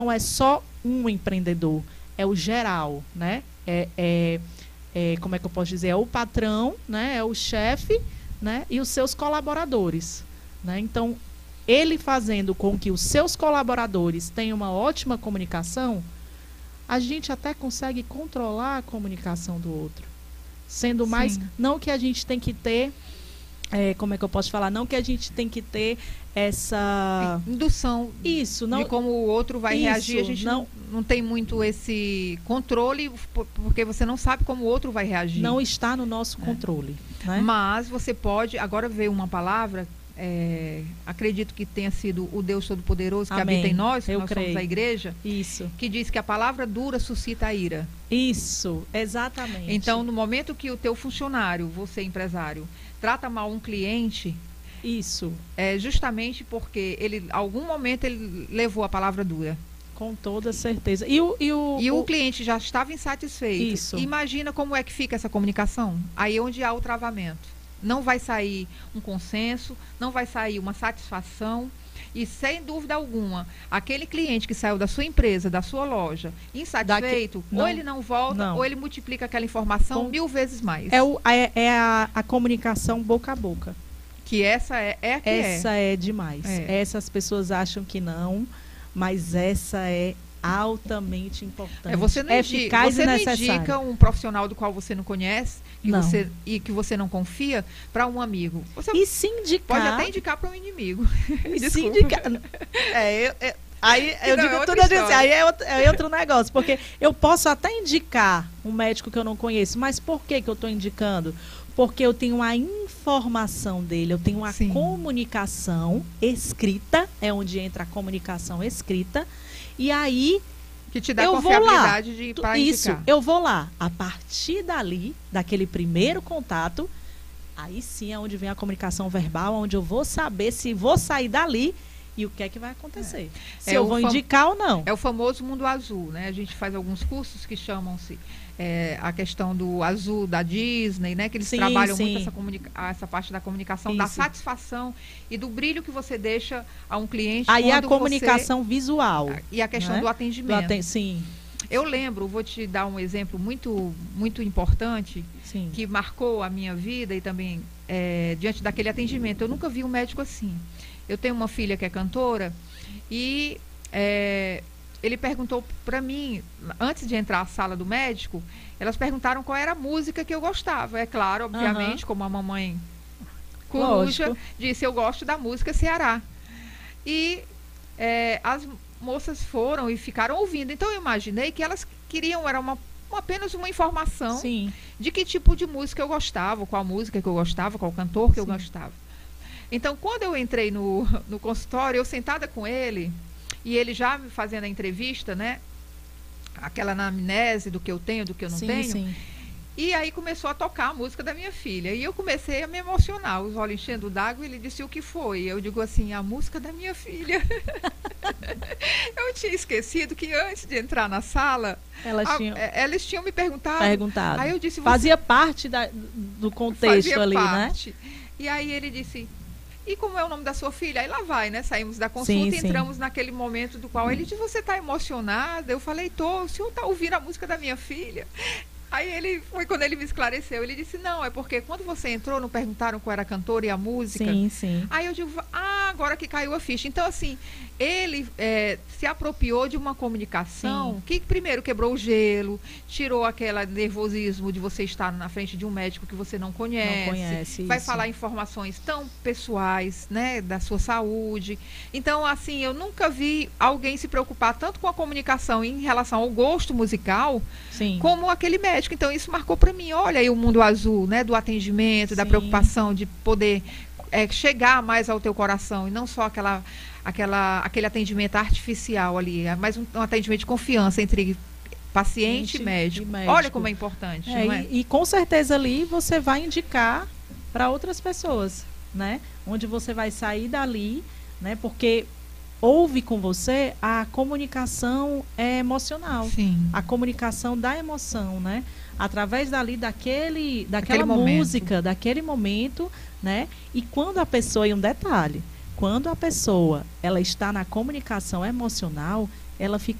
não é só um empreendedor, é o geral, né? Como é que eu posso dizer? É o patrão, né? É o chefe, né? E os seus colaboradores, né? Então, ele fazendo com que os seus colaboradores tenham uma ótima comunicação, a gente até consegue controlar a comunicação do outro. Sendo mais, Sim. não que a gente tem que ter, como é que eu posso falar? Não que a gente tem que ter essa... Indução Isso, não... de como o outro vai Isso, reagir. A gente não tem muito esse controle, porque você não sabe como o outro vai reagir. Não está no nosso controle. Né? Mas você pode... Agora veio uma palavra, acredito que tenha sido o Deus Todo-Poderoso que Amém. habita em nós, que Eu nós creio. somos a igreja, Isso. que diz que a palavra dura suscita a ira. Isso, exatamente. Então, no momento que o teu funcionário, você empresário, trata mal um cliente, isso, é justamente porque algum momento ele levou a palavra dura. Com toda certeza. E o cliente já estava insatisfeito. Isso. Imagina como é que fica essa comunicação. Aí é onde há o travamento. Não vai sair um consenso, não vai sair uma satisfação. E, sem dúvida alguma, aquele cliente que saiu da sua empresa, da sua loja, insatisfeito, ou ele não volta, ou ele multiplica aquela informação 1000 vezes mais. A comunicação boca a boca. Que essa é a que essa é demais. Essas pessoas acham que não, mas essa é altamente importante. Você não indica um profissional do qual você não conhece e que você não confia para um amigo. Você e se indicar, pode até indicar para um inimigo. E se indicar. Aí eu digo tudo assim, aí é outro negócio, porque eu posso até indicar um médico que eu não conheço, mas por que eu estou indicando? Porque eu tenho a informação dele, eu tenho a comunicação escrita, é onde entra a comunicação escrita, e aí que te dá confiabilidade para indicar. Isso, eu vou lá. A partir dali, daquele primeiro contato, aí sim é onde vem a comunicação verbal, onde eu vou saber se vou sair dali e o que é que vai acontecer. Se eu vou indicar ou não. É o famoso mundo azul, né? A gente faz alguns cursos que chamam-se a questão do azul da Disney, né? Que eles trabalham muito essa parte da comunicação, da satisfação e do brilho que você deixa a um cliente. Aí a comunicação visual. E a questão do atendimento. Sim. Eu lembro, vou te dar um exemplo muito, muito importante, que marcou a minha vida e também diante daquele atendimento. Eu nunca vi um médico assim. Eu tenho uma filha que é cantora e ele perguntou para mim, antes de entrar à sala do médico, elas perguntaram qual era a música que eu gostava. É claro, obviamente, como a mamãe coruja disse, eu gosto da música Ceará. E as moças foram e ficaram ouvindo. Então eu imaginei que elas queriam, era apenas uma informação de que tipo de música eu gostava, qual música que eu gostava, qual cantor que eu gostava. Então, quando eu entrei no consultório, eu sentada com ele, e ele já me fazendo a entrevista, né? Aquela anamnese do que eu tenho, do que eu não tenho. E aí começou a tocar a música da minha filha. E eu comecei a me emocionar, os olhos enchendo d'água, e ele disse o que foi. Eu digo assim, a música da minha filha. Eu tinha esquecido que antes de entrar na sala, elas tinham me perguntado. Aí eu disse, fazia parte do contexto ali, né? E aí ele disse... E como é o nome da sua filha? Aí lá vai, né? Saímos da consulta e entramos naquele momento do qual ele disse, você está emocionada? Eu falei, tô, o senhor está ouvindo a música da minha filha? Aí foi quando ele me esclareceu, ele disse, não, é porque quando você entrou, não perguntaram qual era a cantora e a música? Sim. Aí eu digo, agora que caiu a ficha. Então, assim, ele se apropriou de uma comunicação que primeiro quebrou o gelo, tirou aquele nervosismo de você estar na frente de um médico que você não conhece. Vai falar informações tão pessoais, né, da sua saúde. Então, assim, eu nunca vi alguém se preocupar tanto com a comunicação em relação ao gosto musical, como aquele médico. Então, isso marcou para mim, olha aí o mundo azul, né, do atendimento, da preocupação de poder chegar mais ao teu coração e não só aquele atendimento artificial ali, mas um atendimento de confiança entre paciente e médico. Olha como é importante, não é? E com certeza ali você vai indicar para outras pessoas, né? Onde você vai sair dali, né? Porque houve com você a comunicação emocional, a comunicação da emoção, né? Através daquela música, daquele momento, né? E quando a pessoa, e um detalhe, quando a pessoa ela está na comunicação emocional, ela fica